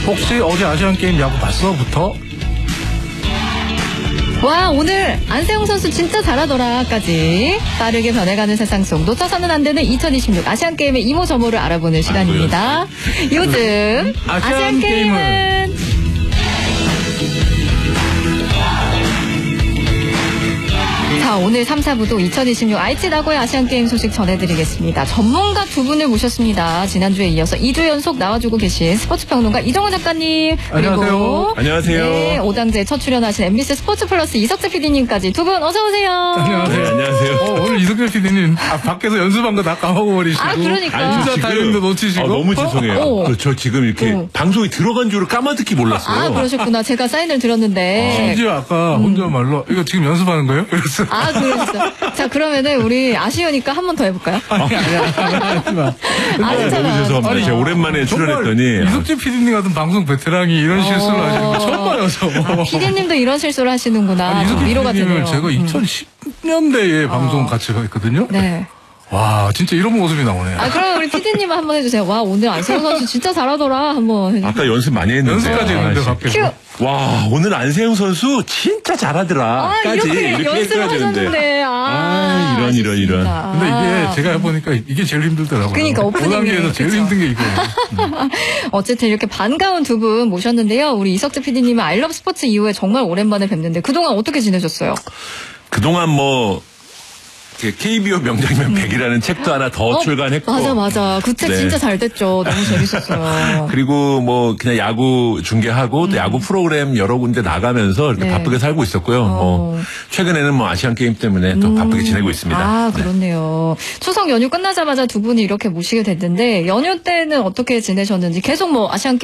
혹시 어제 아시안게임 야구 봤어?부터. 와, 오늘 안세영 선수 진짜 잘하더라까지 빠르게 변해가는 세상 속 놓쳐서는 안 되는 2026 아시안게임의 이모저모를 알아보는 시간입니다. 요즘 아시안게임은 자, 오늘 3, 4부도 2026 愛知 나고야 아시안게임 소식 전해드리겠습니다. 전문가 두 분을 모셨습니다. 지난주에 이어서 2주 연속 나와주고 계신 스포츠평론가 이정훈 작가님. 그리고 안녕하세요. 네, 오당제에 첫 출연하신 MBC 스포츠 플러스 이석재 PD님까지 두 분 어서 오세요. 안녕하세요. 네, 안녕하세요. 오늘 이석재 PD님 밖에서 연습한 거 다 까먹어버리시고. 아, 그러니까. 진짜 타이밍도 놓치시고. 너무 죄송해요. 저 지금 이렇게 방송이 들어간 줄을 까마득히 몰랐어요. 아, 그러셨구나. 제가 사인을 드렸는데. 심지어 아까 혼자 말로 이거 지금 연습하는 거예요? 그랬어. 아, 그랬어. 자, 그러면은 우리 아쉬우니까 한 번 더 해볼까요? 아니. 괜찮아. 너무 죄송합니다. 제가 오랜만에 출연했더니 이석재 PD님 같은 방송 베테랑이 이런 실수를 하시는 거 처음 봐요, 저. PD님도 이런 실수를 하시는구나. 아니, 이석재 위로가 PD님을 되네요. 제가 2010년대에 방송 같이 했거든요. 네. 와, 진짜 이런 모습이 나오네. 아, 그럼 우리 PD님 한번 해주세요. 와, 오늘 안세영 선수 진짜 잘하더라. 한번 해주세요. 아까 연습 많이 했는데. 연습까지 했는데 밖에서. 와, 오늘 안세영 선수 진짜 잘하더라. 아, 이렇게 연습을 하셨는데. 이런. 근데 이게 제가 해보니까 이게 제일 힘들더라고요. 그러니까 오프닝에. 5단계에서 제일 힘든 게 이거예요. 어쨌든 이렇게 반가운 두 분 모셨는데요. 우리 이석재 PD님은 아이러브 스포츠 이후에 정말 오랜만에 뵙는데 그동안 어떻게 지내셨어요? 그동안 KBO 명장면 100이라는 책도 하나 더 출간했고. 맞아. 그 책 네. 진짜 잘 됐죠. 너무 재밌었어요. 그리고 그냥 야구 중계하고 또 야구 프로그램 여러 군데 나가면서 이렇게 네. 바쁘게 살고 있었고요. 최근에는 아시안 게임 때문에 또 바쁘게 지내고 있습니다. 아, 그렇네요. 추석 연휴 끝나자마자 두 분이 이렇게 모시게 됐는데 연휴 때는 어떻게 지내셨는지 계속 아시안